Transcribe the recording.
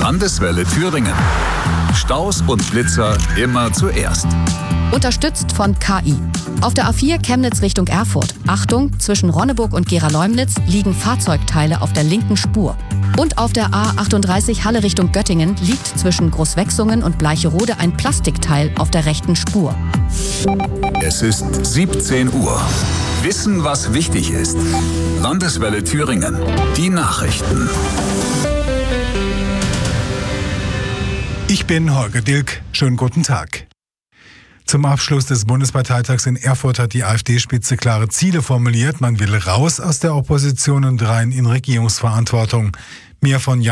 Landeswelle Thüringen. Staus und Blitzer immer zuerst. Unterstützt von KI. Auf der A4 Chemnitz Richtung Erfurt. Achtung, zwischen Ronneburg und Gera-Leumnitz liegen Fahrzeugteile auf der linken Spur. Und auf der A38 Halle Richtung Göttingen liegt zwischen Großwechsungen und Bleicherode ein Plastikteil auf der rechten Spur. Es ist 17 Uhr. Wissen, was wichtig ist. Landeswelle Thüringen. Die Nachrichten. Ich bin Holger Dilk. Schönen guten Tag. Zum Abschluss des Bundesparteitags in Erfurt hat die AfD-Spitze klare Ziele formuliert. Man will raus aus der Opposition und rein in Regierungsverantwortung. Mehr von